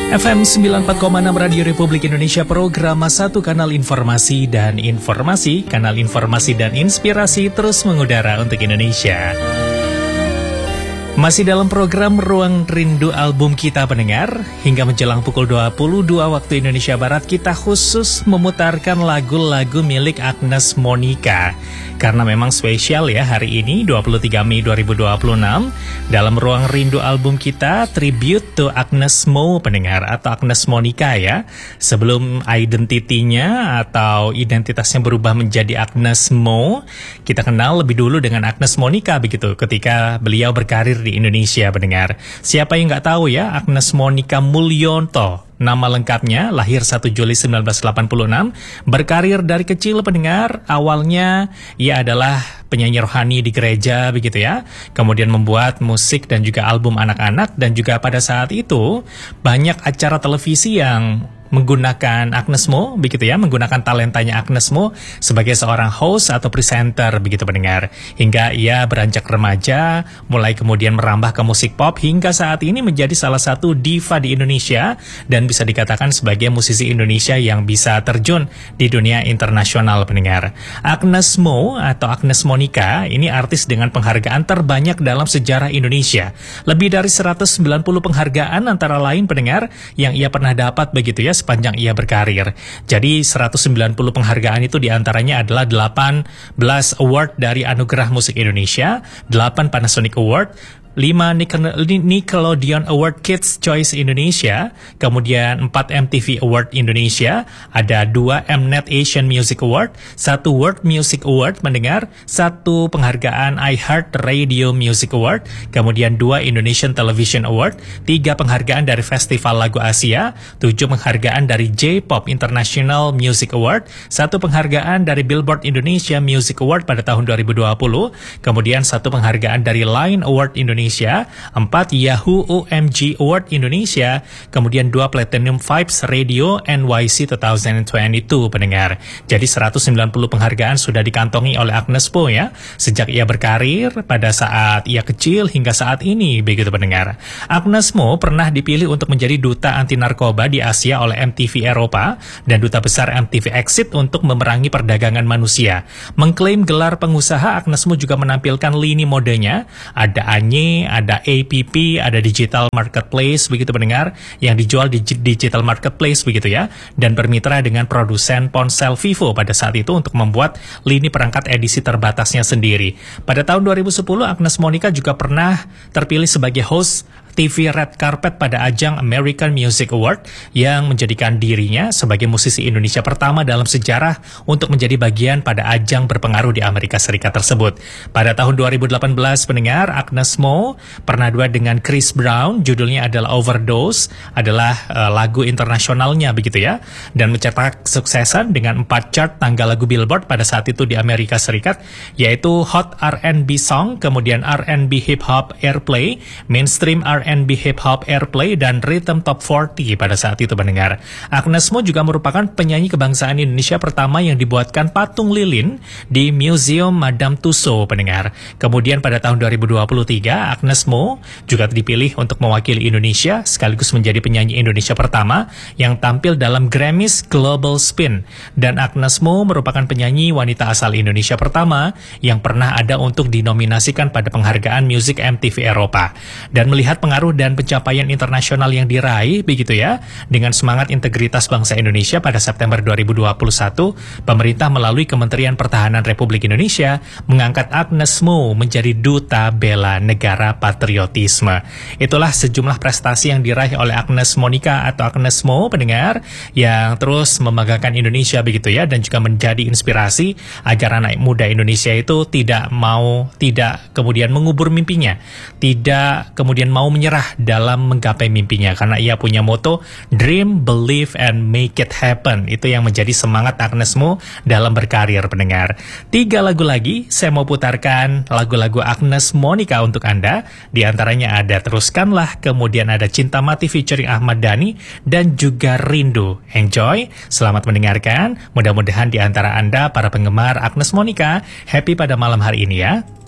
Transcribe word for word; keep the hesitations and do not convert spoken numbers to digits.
F M sembilan puluh empat koma enam Radio Republik Indonesia, program satu kanal informasi dan informasi, kanal informasi dan inspirasi terus mengudara untuk Indonesia. Masih dalam program Ruang Rindu Album Kita pendengar, hingga menjelang pukul dua puluh dua waktu Indonesia Barat kita khusus memutarkan lagu-lagu milik Agnes Monica. Karena memang spesial ya hari ini dua puluh tiga Mei dua ribu dua puluh enam, dalam Ruang Rindu Album Kita Tribute to Agnes Mo pendengar, atau Agnes Monica ya. Sebelum identitinya atau identitasnya berubah menjadi Agnes Mo, kita kenal lebih dulu dengan Agnes Monica begitu ketika beliau berkarir di Indonesia pendengar. Siapa yang nggak tahu ya, Agnes Monica Mulyanto. Nama lengkapnya, lahir satu Juli seribu sembilan ratus delapan puluh enam, berkarir dari kecil pendengar. Awalnya ia adalah penyanyi rohani di gereja begitu ya. Kemudian membuat musik dan juga album anak-anak, dan juga pada saat itu banyak acara televisi yang menggunakan Agnes Mo begitu ya, menggunakan talentanya Agnes Mo sebagai seorang host atau presenter begitu pendengar. Hingga ia beranjak remaja, mulai kemudian merambah ke musik pop hingga saat ini menjadi salah satu diva di Indonesia dan bisa dikatakan sebagai musisi Indonesia yang bisa terjun di dunia internasional pendengar. Agnes Mo atau Agnes Monica ini artis dengan penghargaan terbanyak dalam sejarah Indonesia. Lebih dari seratus sembilan puluh penghargaan antara lain pendengar yang ia pernah dapat begitu ya sepanjang ia berkarir. Jadi seratus sembilan puluh penghargaan itu diantaranya adalah delapan belas award dari Anugerah Musik Indonesia, delapan Panasonic Award, lima Nickelodeon Award Kids Choice Indonesia, kemudian empat M T V Award Indonesia, ada dua Mnet Asian Music Award, satu World Music Award mendengar, satu penghargaan iHeart Radio Music Award, kemudian dua Indonesian Television Award, tiga penghargaan dari Festival Lagu Asia, tujuh penghargaan dari J-Pop International Music Award, satu penghargaan dari Billboard Indonesia Music Award pada tahun dua ribu dua puluh, kemudian satu penghargaan dari Line Award Indonesia, empat Yahoo O M G Award Indonesia, kemudian dua Platinum Vibes Radio N Y C dua ribu dua puluh dua pendengar. Jadi seratus sembilan puluh penghargaan sudah dikantongi oleh Agnes Mo ya, sejak ia berkarir pada saat ia kecil hingga saat ini begitu pendengar. Agnes Mo pernah dipilih untuk menjadi duta anti narkoba di Asia oleh M T V Eropa dan duta besar M T V Exit untuk memerangi perdagangan manusia. Mengklaim gelar pengusaha, Agnes Mo juga menampilkan lini modenya, ada Anye, ada A P P, ada Digital Marketplace begitu pendengar, yang dijual di Digital Marketplace begitu ya, dan bermitra dengan produsen ponsel Vivo pada saat itu untuk membuat lini perangkat edisi terbatasnya sendiri. Pada tahun dua ribu sepuluh, Agnes Monica juga pernah terpilih sebagai host T V Red Carpet pada ajang American Music Award yang menjadikan dirinya sebagai musisi Indonesia pertama dalam sejarah untuk menjadi bagian pada ajang berpengaruh di Amerika Serikat tersebut. Pada tahun dua ribu delapan belas pendengar, Agnes Mo pernah duet dengan Chris Brown, judulnya adalah Overdose, adalah uh, lagu internasionalnya begitu ya, dan mencetak suksesan dengan empat chart tangga lagu Billboard pada saat itu di Amerika Serikat, yaitu Hot R and B Song, kemudian R and B Hip Hop Airplay, Mainstream R and B Hip Hop Airplay, dan Rhythm Top empat puluh pada saat itu pendengar. Agnes Mo juga merupakan penyanyi kebangsaan Indonesia pertama yang dibuatkan patung lilin di Museum Madame Tussauds pendengar. Kemudian pada tahun dua ribu dua puluh tiga, Agnes Mo juga dipilih untuk mewakili Indonesia sekaligus menjadi penyanyi Indonesia pertama yang tampil dalam Grammys Global Spin. Dan Agnes Mo merupakan penyanyi wanita asal Indonesia pertama yang pernah ada untuk dinominasikan pada penghargaan musik M T V Eropa. Dan melihat pengaruh dan pencapaian internasional yang diraih begitu ya, dengan semangat integritas bangsa Indonesia, pada September dua ribu dua puluh satu, pemerintah melalui Kementerian Pertahanan Republik Indonesia mengangkat Agnes Mo menjadi Duta Bela Negara Patriotisme. Itulah sejumlah prestasi yang diraih oleh Agnes Monica atau Agnes Mo pendengar, yang terus membanggakan Indonesia begitu ya, dan juga menjadi inspirasi agar anak muda Indonesia itu tidak mau, tidak kemudian mengubur mimpinya, tidak kemudian mau menyerah dalam menggapai mimpinya, karena ia punya moto Dream, Believe, and Make It Happen. Itu yang menjadi semangat Agnes Mo dalam berkarir pendengar. Tiga lagu lagi saya mau putarkan lagu-lagu Agnes Monica untuk Anda. Di antaranya ada Teruskanlah, kemudian ada Cinta Mati featuring Ahmad Dhani, dan juga Rindu. Enjoy, selamat mendengarkan. Mudah-mudahan di antara Anda para penggemar Agnes Monica happy pada malam hari ini ya.